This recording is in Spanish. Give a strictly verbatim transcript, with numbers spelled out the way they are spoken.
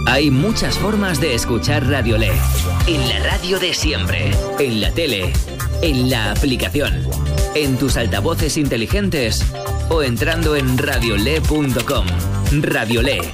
Hay muchas formas de escuchar Radiolé. En la radio de siempre, en la tele, en la aplicación, en tus altavoces inteligentes o entrando en radiolé punto com. Radiolé,